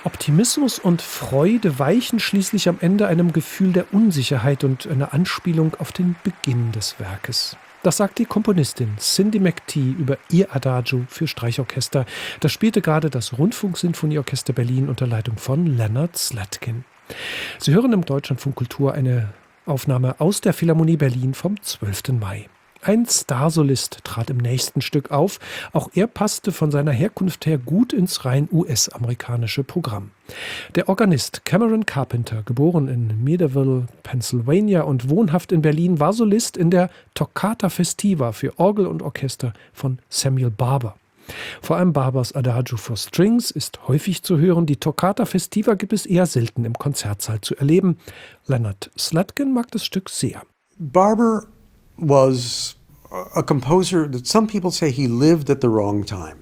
Optimismus und Freude weichen schließlich am Ende einem Gefühl der Unsicherheit und einer Anspielung auf den Beginn des Werkes. Das sagt die Komponistin Cindy McTee über ihr Adagio für Streichorchester. Das spielte gerade das Rundfunksinfonieorchester Berlin unter Leitung von Leonard Slatkin. Sie hören im Deutschlandfunk Kultur eine Aufnahme aus der Philharmonie Berlin vom 12. Mai. Ein Starsolist trat im nächsten Stück auf. Auch er passte von seiner Herkunft her gut ins rein US-amerikanische Programm. Der Organist Cameron Carpenter, geboren in Meadville, Pennsylvania und wohnhaft in Berlin, war Solist in der Toccata Festiva für Orgel und Orchester von Samuel Barber. Vor allem Barbers Adagio for Strings ist häufig zu hören. Die Toccata Festiva gibt es eher selten im Konzertsaal zu erleben. Leonard Slatkin mag das Stück sehr. Barber was a composer that some people say he lived at the wrong time.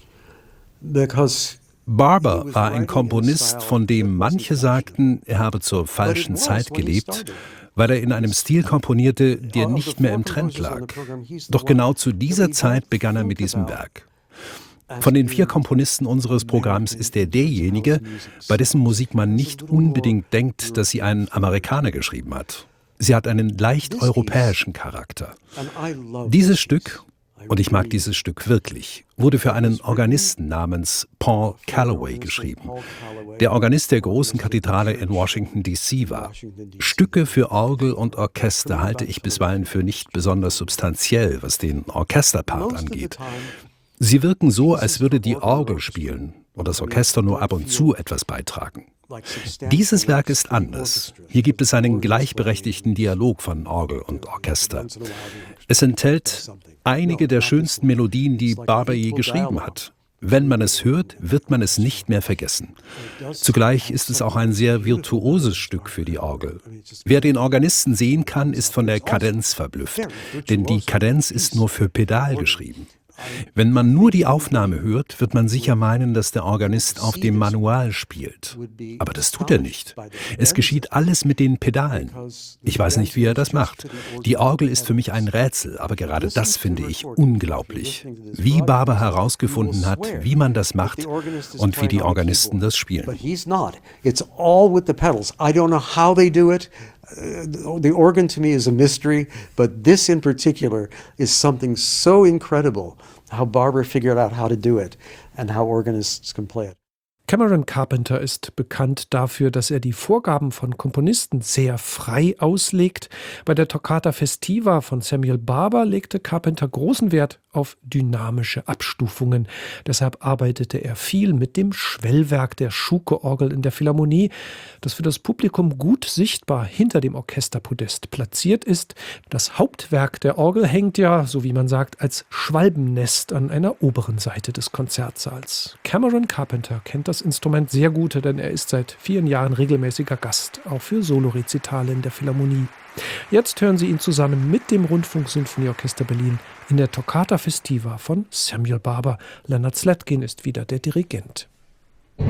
Barber war ein Komponist, von dem manche sagten, er habe zur falschen Zeit gelebt, weil er in einem Stil komponierte, der nicht mehr im Trend lag. Doch genau zu dieser Zeit begann er mit diesem Werk. Von den 4 Komponisten unseres Programms ist er derjenige, bei dessen Musik man nicht unbedingt denkt, dass sie ein Amerikaner geschrieben hat. Sie hat einen leicht europäischen Charakter. Dieses Stück, und ich mag dieses Stück wirklich, wurde für einen Organisten namens Paul Calloway geschrieben, der Organist der großen Kathedrale in Washington, D.C. war. Stücke für Orgel und Orchester halte ich bisweilen für nicht besonders substanziell, was den Orchesterpart angeht. Sie wirken so, als würde die Orgel spielen und das Orchester nur ab und zu etwas beitragen. Dieses Werk ist anders. Hier gibt es einen gleichberechtigten Dialog von Orgel und Orchester. Es enthält einige der schönsten Melodien, die Barber je geschrieben hat. Wenn man es hört, wird man es nicht mehr vergessen. Zugleich ist es auch ein sehr virtuoses Stück für die Orgel. Wer den Organisten sehen kann, ist von der Kadenz verblüfft, denn die Kadenz ist nur für Pedal geschrieben. Wenn man nur die Aufnahme hört, wird man sicher meinen, dass der Organist auf dem Manual spielt. Aber das tut er nicht. Es geschieht alles mit den Pedalen. Ich weiß nicht, wie er das macht. Die Orgel ist für mich ein Rätsel, aber gerade das finde ich unglaublich. Wie Barber herausgefunden hat, wie man das macht und wie die Organisten das spielen. The organ to me is a mystery, but this in particular is something so incredible, how Barber figured out how to do it and how organists can play it. Cameron Carpenter ist bekannt dafür, dass er die Vorgaben von Komponisten sehr frei auslegt. Bei der Toccata Festiva von Samuel Barber legte Carpenter großen Wert auf dynamische Abstufungen. Deshalb arbeitete er viel mit dem Schwellwerk der Schuke-Orgel in der Philharmonie, das für das Publikum gut sichtbar hinter dem Orchesterpodest platziert ist. Das Hauptwerk der Orgel hängt ja, so wie man sagt, als Schwalbennest an einer oberen Seite des Konzertsaals. Cameron Carpenter kennt das Instrument sehr gut, denn er ist seit vielen Jahren regelmäßiger Gast, auch für Solorezitale in der Philharmonie. Jetzt hören Sie ihn zusammen mit dem Rundfunksinfonieorchester Berlin in der Toccata Festiva von Samuel Barber. Leonard Slatkin ist wieder der Dirigent.